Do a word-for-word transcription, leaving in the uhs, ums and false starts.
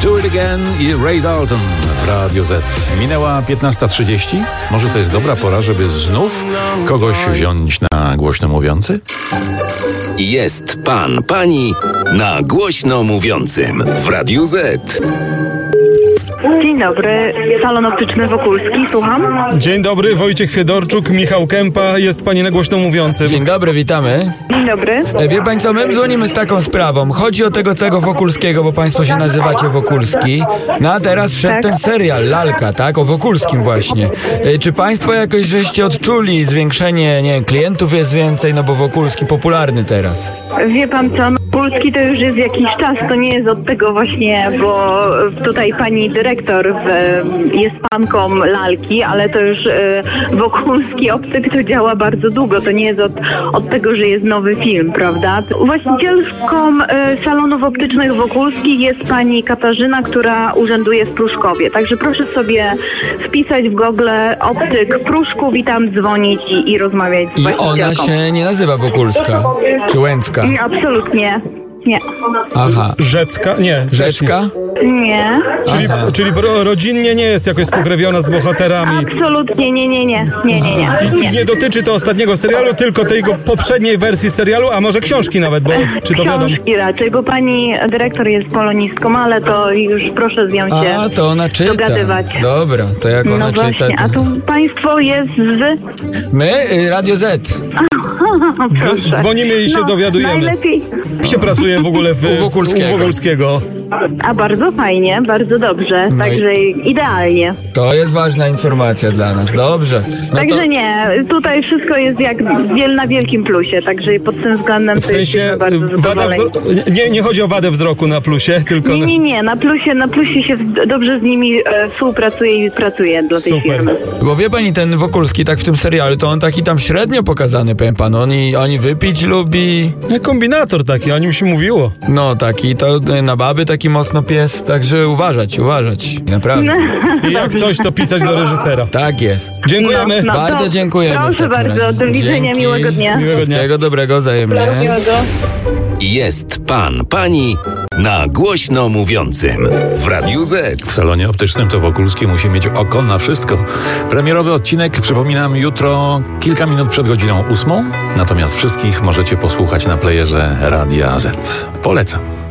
Do It Again i Ray Dalton w Radio Z. Minęła piętnasta trzydzieści. Może to jest dobra pora, żeby znów kogoś wziąć na głośno mówiący? Jest pan, pani na głośno mówiącym w Radiu Z. Dzień dobry, salon optyczny Wokulski, słucham. Dzień dobry, Wojciech Fiedorczuk, Michał Kępa, jest pani na głośno mówiącym. Dzień dobry, witamy. Dzień dobry. E, Wie pani co, my dzwonimy z taką sprawą. Chodzi o tego całego Wokulskiego, bo państwo się nazywacie Wokulski. No a teraz wszedł Tak. ten serial, Lalka, tak? O Wokulskim właśnie. E, Czy państwo jakoś żeście odczuli zwiększenie, nie wiem, klientów jest więcej, no bo Wokulski popularny teraz. Wie pan co, no, Wokulski to już jest jakiś czas, to nie jest od tego właśnie, bo tutaj pani dyrektor w, jest panką Lalki, ale to już e, Wokulski optyk to działa bardzo długo, to nie jest od, od tego, że jest nowy film, prawda? Właścicielką e, salonów optycznych Wokulski jest pani Katarzyna, która urzęduje w Pruszkowie, także proszę sobie wpisać w Google optyk Pruszków i tam dzwonić i, i rozmawiać z I ona właścicielką. się nie nazywa Wokulska, czy Łęcka. Nie, absolutnie. Nie. Aha. Rzecka? Nie. Rzeczka? Nie. Czyli, Aha. czyli w ro, rodzinnie nie jest jakoś spokrewniona z bohaterami. Absolutnie nie, nie, nie. Nie, nie, nie. I nie. nie dotyczy to ostatniego serialu, tylko tej go poprzedniej wersji serialu, a może książki nawet, bo czy to wiadomo? Książki raczej, bo pani dyrektor jest polonistką, ale to już proszę z nią się A, to ona czyta. dogadywać. Dobra, to jak ona No czyta... właśnie, a to- tu państwo jest z... My? Y, Radio Z. Proszę. Dzwonimy i się No, dowiadujemy. Najlepiej. Się pracuje w ogóle w, U Wokulskiego. u Wokulskiego. A bardzo fajnie, bardzo dobrze, No i- także idealnie. To jest ważna informacja dla nas. Dobrze. No Także to... nie, tutaj wszystko jest jak wiel na wielkim plusie, także pod tym względem W to sensie jesteśmy bardzo wada zadowoleni. wzro- nie, nie chodzi o wadę wzroku na plusie, tylko Nie, na... nie, nie, na plusie, na plusie się w- dobrze z nimi e, współpracuje i pracuje dla tej Super. firmy. Bo wie pani, ten Wokulski tak w tym serialu, to on taki tam średnio pokazany, powiem panu. Oni, oni wypić lubi, Nie, kombinator taki, o nim się mówiło. no taki, to y, na baby taki mocno pies, także uważać, uważać, naprawdę. I jak coś, to pisać do reżysera. Tak jest. Dziękujemy. No, no. Bardzo to dziękujemy. w proszę takim bardzo, razie. do widzenia, Dzięki. miłego dnia. Miłego dnia. Wszystkiego dobrego wzajemnie. Miłego. Jest pan, pani na głośno mówiącym w Radiu Z. W salonie optycznym to Wokulski musi mieć oko na wszystko. Premierowy odcinek, przypominam, jutro kilka minut przed godziną ósmą. Natomiast wszystkich możecie posłuchać na playerze Radia Z. Polecam.